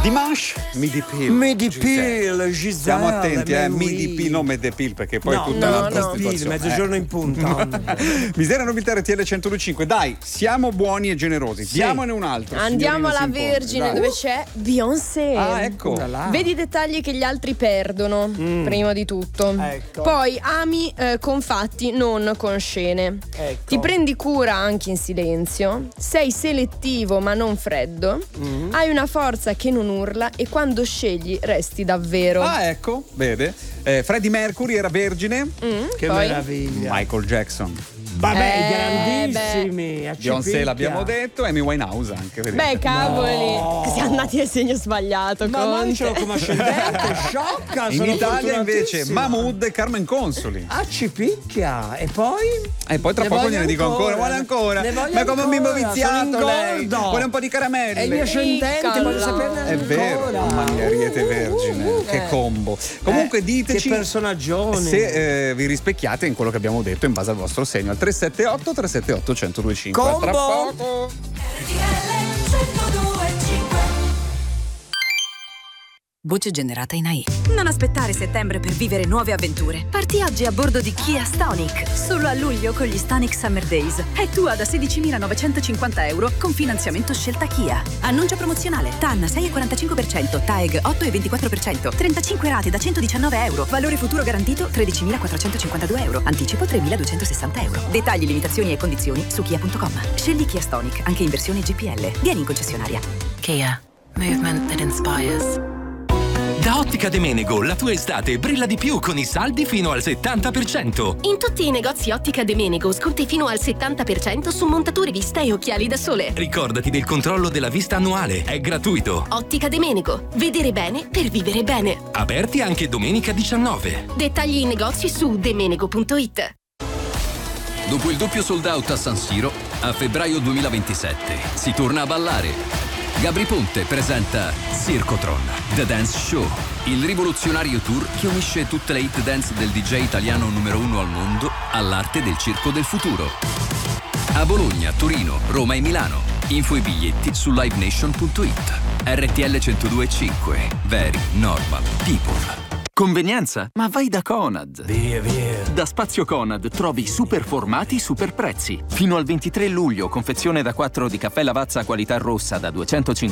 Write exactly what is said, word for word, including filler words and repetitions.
Dimanche, midi pill. Midi pill, Giselle. Stiamo attenti, eh, midi pill, non mede pill, perché poi no, è tutta no, un'altra no, situazione. mezzogiorno eh. in punta. Misera Novità R T L centodue e cinque. Dai, siamo buoni e generosi. Sì. Diamone un altro. Andiamo alla signorina Vergine, Simone, dove c'è Beyoncé. Ah, ecco. Vedi i dettagli che gli altri perdono, Mm. prima di tutto. Ecco. Poi ami eh, con fatti, non con scene. Ecco. Ti prendi cura anche in silenzio. Sei selettivo ma non freddo. Mm. Hai una forza che non urla e quando scegli resti davvero. Ah, ecco, vede. Eh, Freddie Mercury era vergine. Mm, Che poi? meraviglia. Michael Jackson. Vabbè, Eh, grandissimi. a Beyoncé Cipicchia. l'abbiamo detto. Amy Winehouse anche. Vedete. Beh, cavoli, No. siamo andati al segno sbagliato. Ma noi Conte. ce l'ho come ascendente, sciocca. In sono Italia invece fortunatissima. Mahmood e Carmen Consoli. A Cipicchia. E poi? E poi tra Ne poco voglio gliene dico ancora. ancora. Vuole ancora? Ne voglio Ma come un bimbo ancora, viziato sono lei. ingordo. Vuole un po' di caramelle. È il mio ascendente, Piccolo. voglio saperne È vero, ancora. mamma mia, Ariete Vergine, che Eh. combo. Comunque Eh, diteci che personaggioni. se eh, vi rispecchiate in quello che abbiamo detto in base al vostro segno al tre sette otto tre sette otto uno zero due cinque. Combo. Tra poco. Voce generata in A I. Non aspettare settembre per vivere nuove avventure. Parti oggi a bordo di Kia Stonic. Solo a luglio con gli Stonic Summer Days. È tua da sedicimilanovecentocinquanta euro con finanziamento scelta Kia. Annuncio promozionale. T A N sei virgola quarantacinque per cento, T A E G otto virgola ventiquattro per cento, trentacinque rate da centodiciannove euro. Valore futuro garantito tredicimilaquattrocentocinquantadue euro. Anticipo tremiladuecentosessanta euro. Dettagli, limitazioni e condizioni su kia punto com. Scegli Kia Stonic, anche in versione G P L. Vieni in concessionaria. Kia. Movement that inspires. Da Ottica De Menego la tua estate brilla di più con i saldi fino al settanta per cento. In tutti i negozi Ottica De Menego sconti fino al settanta per cento su montature vista e occhiali da sole. Ricordati del controllo della vista annuale, è gratuito. Ottica De Menego. Vedere bene per vivere bene. Aperti anche domenica diciannove. Dettagli in negozi su demenego punto it. Dopo il doppio sold out a San Siro, a febbraio duemilaventisette si torna a ballare. Gabri Ponte presenta Circotron, The Dance Show, il rivoluzionario tour che unisce tutte le hit dance del D J italiano numero uno al mondo all'arte del circo del futuro. A Bologna, Torino, Roma e Milano. Info e biglietti su live nation punto it. R T L centodue e cinque. Very Normal People. Convenienza? Ma vai da Conad. Via, via. Da Spazio Conad trovi super formati, super prezzi. Fino al ventitré luglio, confezione da quattro di caffè Lavazza qualità rossa da duecentocinquanta